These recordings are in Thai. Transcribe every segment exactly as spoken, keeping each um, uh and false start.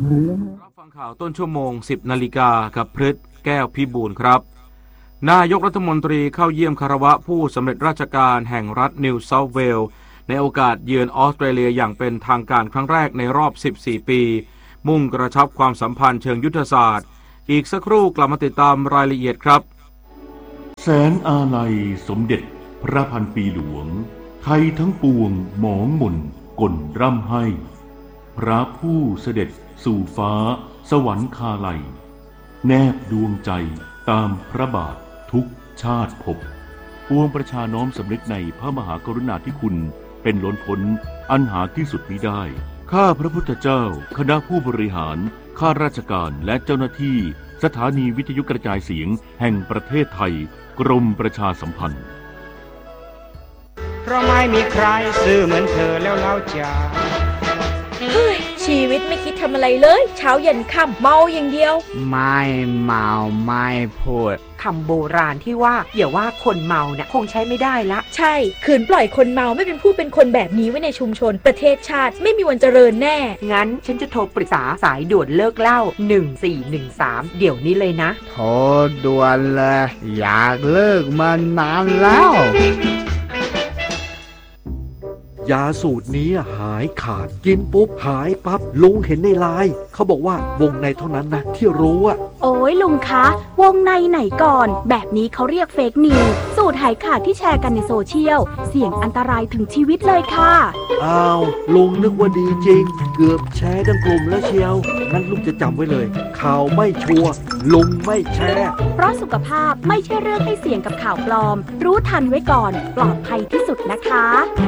รับฟังข่าวต้นชั่วโมงสิบนาฬิกากับพฤทธิ์แก้วพิบูลครับนายกรัฐมนตรีเข้าเยี่ยมคารวะผู้สำเร็จราชการแห่งรัฐนิวเซาท์เวลส์ในโอกาสเยือนออสเตรเลียอย่างเป็นทางการครั้งแรกในรอบสิบสี่ปีมุ่งกระชับความสัมพันธ์เชิงยุทธศาสตร์อีกสักครู่กลับมาติดตามรายละเอียดครับแสนอาลัยสมเด็จพระพันปีหลวงไทยทั้งปวงหมองหม่นกลร่ำให้พระผู้เสด็จสู่ฟ้าสวรรคาลัยแนบดวงใจตามพระบาททุกชาติภพปวงประชาน้อมสำนึกในพระมหากรุณาธิคุณเป็นล้นพ้นอันหาที่สุดมิได้ข้าพระพุทธเจ้าคณะผู้บริหารข้าราชการและเจ้าหน้าที่สถานีวิทยุกระจายเสียงแห่งประเทศไทยกรมประชาสัมพันธ์เพราะไม่มีใครซื่อเหมือนเธอแล้วเล่าจ้าเฮ้ยชีวิตไม่คิดทำอะไรเลยเช้าเย็นค่ำเมาอย่างเดียวไม่เมาไม่พูดคำโบราณที่ว่าอย่าว่าคนเมาเนี่ยคงใช้ไม่ได้ละใช่ขืนปล่อยคนเมาไม่เป็นผู้เป็นคนแบบนี้ไว้ในชุมชนประเทศชาติไม่มีวันเจริญแน่งั้นฉันจะโทรปรึกษาสายด่วนเลิกเหล้าหนึ่งสี่หนึ่งสามเดี๋ยวนี้เลยนะโทรด่วนเลยอยากเลิกมานานแล้วยาสูตรนี้หายขาดกินปุ๊บหายปั๊บลุงเห็นในไลน์เขาบอกว่าวงในเท่านั้นนะที่รู้อะโอ้ยลุงคะวงในไหนก่อนแบบนี้เขาเรียกเฟกนิวส์สูตรหายขาดที่แชร์กันในโซเชียลเสี่ยงอันตรายถึงชีวิตเลยค่ะอ้าวลุงนึกว่าดีจริงเกือบแชร์ทั้งกลุ่มแล้วเชียวงั้นลุงจะจำไว้เลยข่าวไม่ชัวร์ลุงไม่แชร์เพราะสุขภาพไม่ใช่เรื่องให้เสี่ยงกับข่าวปลอมรู้ทันไว้ก่อนปลอดภัยที่สุดนะคะ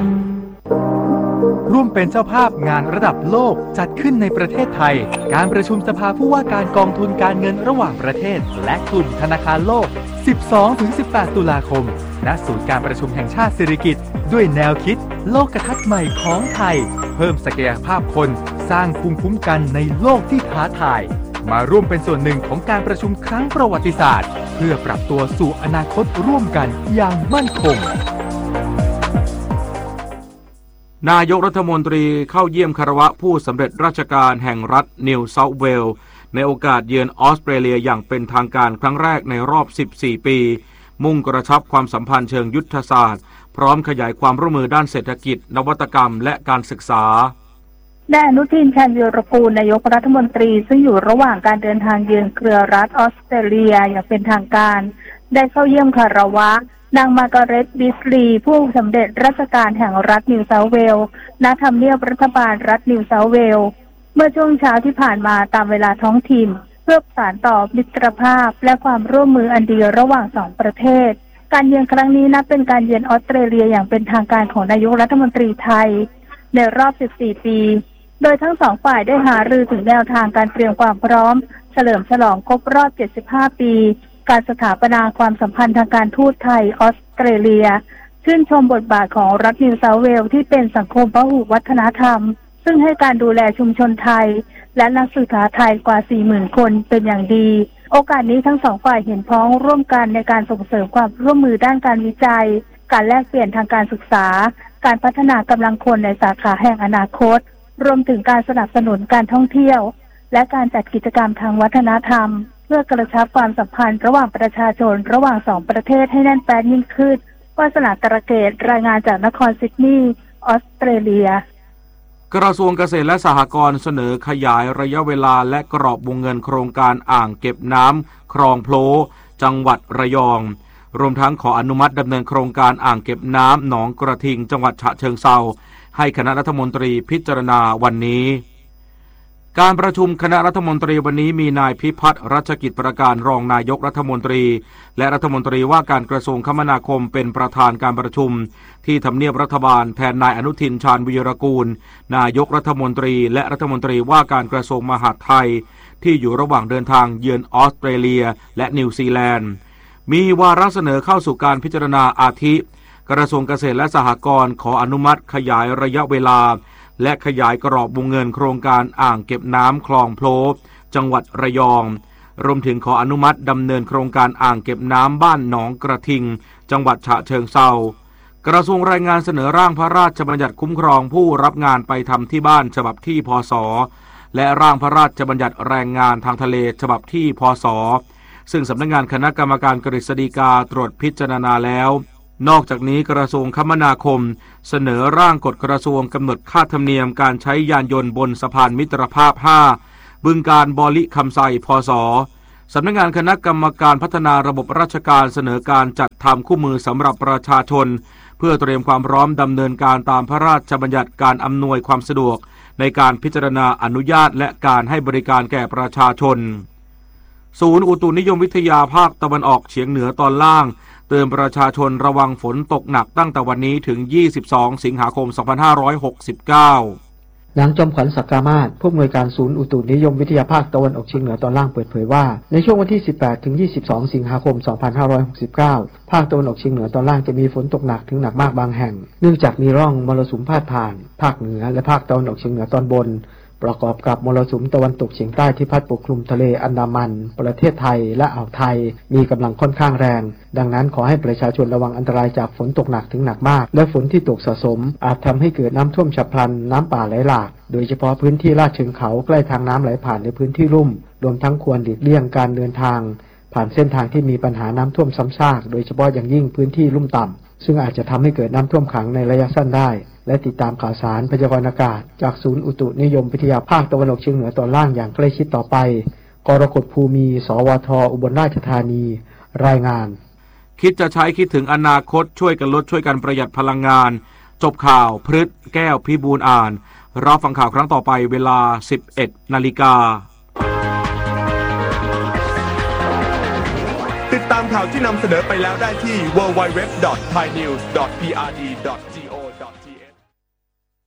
ร่วมเป็นเจ้าภาพงานระดับโลกจัดขึ้นในประเทศไทยการประชุมสภาผู้ว่าการกองทุนการเงินระหว่างประเทศและกลุ่มธนาคารโลก สิบสองถึงสิบแปด ตุลาคมณศูนย์การประชุมแห่งชาติสิริกิติ์ด้วยแนวคิดโลกทัศน์ใหม่ของไทยเพิ่มศักยภาพคนสร้างภูมิคุ้มกันในโลกที่ท้าทายมาร่วมเป็นส่วนหนึ่งของการประชุมครั้งประวัติศาสตร์เพื่อปรับตัวสู่อนาคตร่วมกันอย่างมั่นคงนายกรัฐมนตรีเข้าเยี่ยมคารวะผู้สำเร็จราชการแห่งรัฐนิวเซาท์เวลส์ในโอกาสเยือนออสเตรเลียอย่างเป็นทางการครั้งแรกในรอบสิบสี่ปีมุ่งกระชับความสัมพันธ์เชิงยุทธศาสตร์พร้อมขยายความร่วมมือด้านเศรษฐกิจนวัตกรรมและการศึกษานายอนุทินชาญวีรกูลนายกรัฐมนตรีซึ่งอยู่ระหว่างการเดินทางเยือนเครือรัฐออสเตรเลียอย่างเป็นทางการได้เข้าเยี่ยมคารวะนางมาร์กาเร็ต บิสลีย์ผู้สำเร็จราชการแห่งรัฐนิวเซาท์เวลส์ณทำเนียบรัฐบาลรัฐนิวเซาท์เวลส์เมื่อช่วงเช้าที่ผ่านมาตามเวลาท้องถิ่นเพื่อสานต่อมิตรภาพและความร่วมมืออันดีระหว่างสองประเทศการเยือนครั้งนี้นับเป็นการเยือนออสเตรเลียอย่างเป็นทางการของนายกรัฐมนตรีไทยในรอบสิบสี่ปีโดยทั้งสองฝ่ายได้หารือถึงแนวทางการเตรียมความพร้อมเฉลิมฉลองครบรอบเจ็ดสิบห้าปีการสถาปนาความสัมพันธ์ทางการทูตไทยออสเตรเลียชื่นชมบทบาทของรัฐนิวเซาท์เวลส์ที่เป็นสังคมพหุวัฒนธรรมซึ่งให้การดูแลชุมชนไทยและนักศึกษาไทยกว่า สี่หมื่น คนเป็นอย่างดีโอกาสนี้ทั้งสองฝ่ายเห็นพ้องร่วมกันในการส่งเสริมความร่วมมือด้านการวิจัยการแลกเปลี่ยนทางการศึกษาการพัฒนากำลังคนในสาขาแห่งอนาคตรวมถึงการสนับสนุนการท่องเที่ยวและการจัดกิจกรรมทางวัฒนธรรมเพื่อกระชับความสัมพันธ์ระหว่างประชาชนระหว่างสองประเทศให้แน่นแฟ้นยิ่งขึ้นวาสนาตระเกตรายงานจากนครซิดนีย์ออสเตรเลียกระทรวงเกษตรและสหกรณ์เสนอขยายระยะเวลาและกรอบวงเงินโครงการอ่างเก็บน้ำคลองโพลจังหวัดระยองรวมทั้งขออนุมัติดำเนินโครงการอ่างเก็บน้ำหนองกระทิงจังหวัดฉะเชิงเทราให้คณะรัฐมนตรีพิจารณาวันนี้การประชุมคณะรัฐมนตรีวันนี้มีนายพิพัฒน์รัชกิจประการรองนายกรัฐมนตรีและรัฐมนตรีว่าการกระทรวงคมนาคมเป็นประธานการประชุมที่ทำเนียบรัฐบาลแทนนายอนุทินชาญวีรกูลนายกรัฐมนตรีและรัฐมนตรีว่าการกระทรวงมหาดไทยที่อยู่ระหว่างเดินทางเยือนออสเตรเลียและนิวซีแลนด์มีวาระเสนอเข้าสู่การพิจารณาอาทิกระทรวงเกษตรและสหกรณ์ขออนุมัติขยายระยะเวลาและขยายกรอบวงเงินโครงการอ่างเก็บน้ำคลองโพลจังหวัดระยองรวมถึงขออนุมัติดำเนินโครงการอ่างเก็บน้ำบ้านหนองกระทิงจังหวัดฉะเชิงเทรากระทรวงแรงงานเสนอร่างพระราชบัญญัติคุ้มครองผู้รับงานไปทำที่บ้านฉบับที่พศและร่างพระราชบัญญัติแรงงานทางทะเลฉบับที่พศซึ่งสำนักงานคณะกรรมการกฤษฎีกาตรวจพิจารณาแล้วนอกจากนี้กระทรวงคมนาคมเสนอร่างกฎกระทรวงกำหนดค่าธรรมเนียมการใช้ยานยนต์บนสะพานมิตรภาพห้าบึงการบอลิคำไซพศสำนักงานคณะกรรมการพัฒนาระบบราชการเสนอการจัดทำคู่มือสำหรับประชาชนเพื่อเตรียมความพร้อมดำเนินการตามพระราชบัญญัติการอำนวยความสะดวกในการพิจารณาอนุญาตและการให้บริการแก่ประชาชนศูนย์อุตุนิยมวิทยาภาคตะวันออกเฉียงเหนือตอนล่างเตือนประชาชนระวังฝนตกหนักตั้งแต่วันนี้ถึงยี่สิบสองสิงหาคมสองพันห้าร้อยหกสิบเก้านางจอมขวัญศักดิ์มาศผู้อำนวยการศูนย์อุตุนิยมวิทยาภาคตะวันออกเฉียงเหนือตอนล่างเปิดเผยว่าในช่วงวันที่สิบแปดถึงยี่สิบสองสิงหาคมสองพันห้าร้อยหกสิบเก้าภาคตะวันออกเฉียงเหนือตอนล่างจะมีฝนตกหนักถึงหนักมากบางแห่งเนื่องจากมีร่องมรสุมพาดผ่านภาคเหนือและภาคตะวันออกเฉียงเหนือตอนบนประกอบกับมรสุมตะวันตกเฉียงใต้ที่พัดปกคลุมทะเลอันดามันประเทศไทยและอ่าวไทยมีกำลังค่อนข้างแรงดังนั้นขอให้ประชาชนระวังอันตรายจากฝนตกหนักถึงหนักมากและฝนที่ตกสะสมอาจทำให้เกิดน้ำท่วมฉับพลันน้ำป่าไหลหลากโดยเฉพาะพื้นที่ลาดเชิงเขาใกล้ทางน้ำไหลผ่านในพื้นที่ลุ่มรวมทั้งควรหลีกเลี่ยงการเดินทางผ่านเส้นทางที่มีปัญหาน้ำท่วมซ้ำซากโดยเฉพาะอย่างยิ่งพื้นที่ลุ่มต่ำซึ่งอาจจะทำให้เกิดน้ำท่วมขังในระยะสั้นได้และติดตามข่าวสารพยากรณ์อากาศจากศูนย์อุตุนิยมวิทยาภาคตะวันออกเฉียงเหนือตอนล่างอย่างใกล้ชิดต่อไปกรกฎภูมิสวทอุบลราชธานีรายงานคิดจะใช้คิดถึงอนาคตช่วยกันลดช่วยกันประหยัดพลังงานจบข่าวพฤษแก้วพิบูลอ่านรับฟังข่าวครั้งต่อไปเวลา สิบเอ็ดนาฬิกาติดตามข่าวที่นำเสนอไปแล้วได้ที่ ดับเบิลยู ดับเบิลยู ดับเบิลยู ดอท ไทยนิวส์ ดอท พี อาร์ ดี ดอท